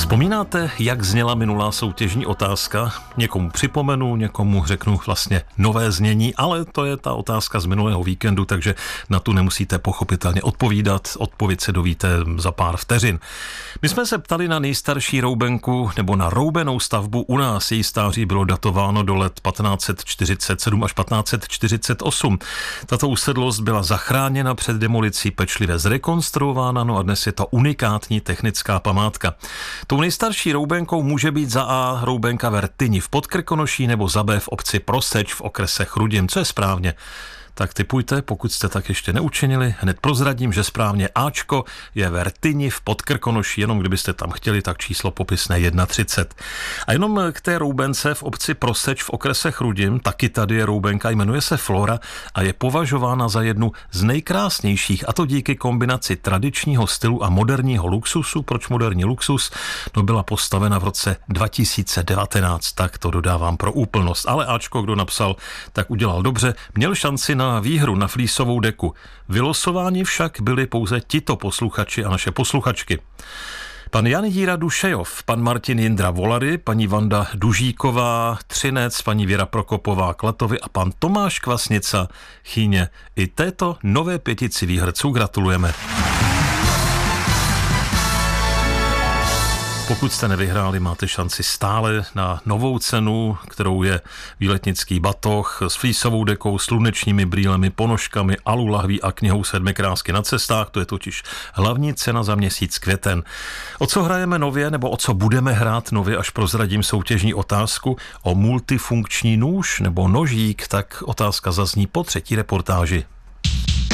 Vzpomínáte, jak zněla minulá soutěžní otázka? Někomu připomenu, někomu řeknu vlastně nové znění, ale to je ta otázka z minulého víkendu, takže na tu nemusíte pochopitelně odpovídat. Odpověď se dovíte za pár vteřin. My jsme se ptali na nejstarší roubenku nebo na roubenou stavbu u nás. Její stáří bylo datováno do let 1547 až 1548. Tato usedlost byla zachráněna před demolicí, pečlivě zrekonstruována, no a dnes je to unikátní technická památka. Tou nejstarší roubenkou může být za A roubenka v Rtyni v Podkrkonoší nebo za B v obci Proseč v okrese Chrudim. Co je správně? Tak tipujte, pokud jste tak ještě neučinili. Hned prozradím, že správně Ačko je ve Rtyni v Podkrkonoší, jenom kdybyste tam chtěli, tak číslo popisné 31. A jenom k té roubence v obci Proseč v okrese Chrudim, taky tady je roubenka, jmenuje se Flora a je považována za jednu z nejkrásnějších, a to díky kombinaci tradičního stylu a moderního luxusu. Proč moderní luxus? No, byla postavena v roce 2019, tak to dodávám pro úplnost. Ale Ačko, kdo napsal, tak udělal dobře, měl šanci na výhru na flísovou deku. Vylosováni však byli pouze tito posluchači a naše posluchačky. Pan Jan Jíra Dušejov, pan Martin Jindra Volary, paní Vanda Dužíková Třinec, paní Věra Prokopová Klatovy a pan Tomáš Kvasnica Chýně. I této nové pětici výherců gratulujeme. Pokud jste nevyhráli, máte šanci stále na novou cenu, kterou je výletnický batoh s flísovou dekou, slunečními brýlemi, ponožkami, alu lahví a knihou 7 krásky na cestách. To je totiž hlavní cena za měsíc květen. O co hrajeme nově, nebo o co budeme hrát nově, až prozradím soutěžní otázku o multifunkční nůž nebo nožík, tak otázka zazní po třetí reportáži.